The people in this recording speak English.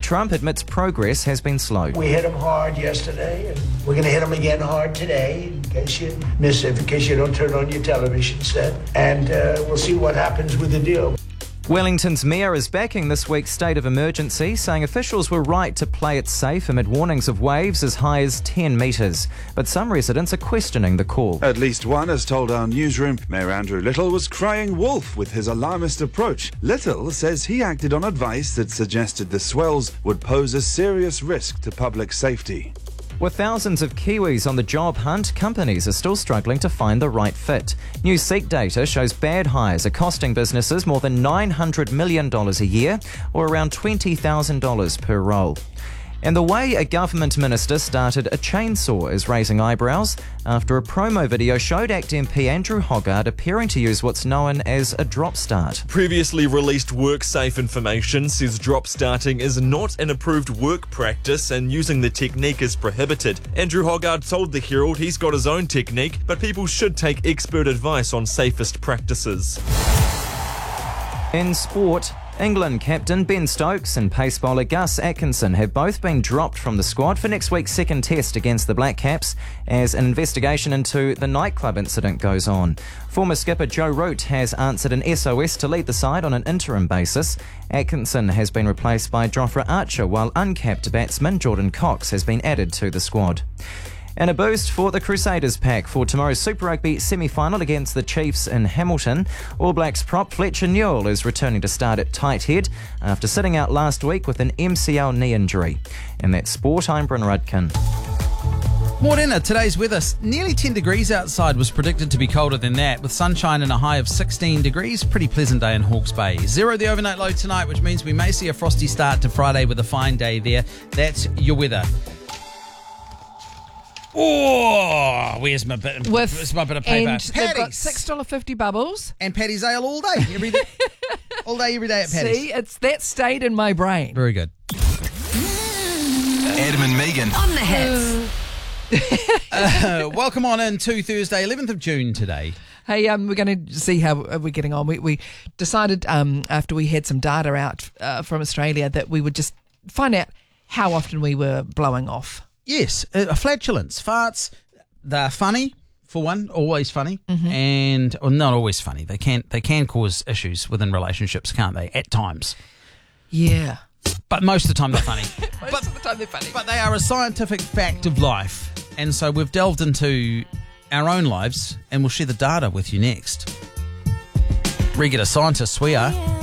Trump admits progress has been slow. We hit them hard yesterday, and we're going to hit them again hard today, in case you miss it, in case you don't turn on your television set. And we'll see what happens with the deal. Wellington's mayor is backing this week's state of emergency, saying officials were right to play it safe amid warnings of waves as high as 10 metres. But some residents are questioning the call. At least one has told our newsroom Mayor Andrew Little was crying wolf with his alarmist approach. Little says he acted on advice that suggested the swells would pose a serious risk to public safety. With thousands of Kiwis on the job hunt, companies are still struggling to find the right fit. New Seek data shows bad hires are costing businesses more than $900 million a year, or around $20,000 per role. And the way a government minister started a chainsaw is raising eyebrows after a promo video showed ACT MP Andrew Hoggard appearing to use what's known as a drop start. Previously released WorkSafe information says drop starting is not an approved work practice and using the technique is prohibited. Andrew Hoggard told the Herald he's got his own technique, but people should take expert advice on safest practices. In sport, England captain Ben Stokes and pace bowler Gus Atkinson have both been dropped from the squad for next week's second test against the Black Caps as an investigation into the nightclub incident goes on. Former skipper Joe Root has answered an SOS to lead the side on an interim basis. Atkinson has been replaced by Jofra Archer, while uncapped batsman Jordan Cox has been added to the squad. And a boost for the Crusaders pack for tomorrow's Super Rugby semi-final against the Chiefs in Hamilton. All Blacks prop Fletcher Newell is returning to start at tight head after sitting out last week with an MCL knee injury. And that's sport, I'm Bryn Rudkin. Morena, today's weather, nearly 10 degrees outside, was predicted to be colder than that, with sunshine and a high of 16 degrees. Pretty pleasant day in Hawke's Bay. 0 the overnight low tonight, which means we may see a frosty start to Friday with a fine day there. That's your weather. Oh, where's my bit of paper? And they've got $6.50 bubbles. And Paddy's Ale all day, every day. All day, every day at Paddy's. See, that stayed in my brain. Very good. Adam and Megan on the hits. Welcome on in to Thursday, 11th of June today. Hey, we're going to see how we're getting on. We decided after we had some data out from Australia that we would just find out how often we were blowing off. Yes, flatulence, farts, they're funny, for one, always funny, and or not always funny. They can cause issues within relationships, can't they, at times? Yeah. But most of the time they're funny. Most of the time they're funny. But they are a scientific fact of life, and so we've delved into our own lives, and we'll share the data with you next. Regular scientists we are.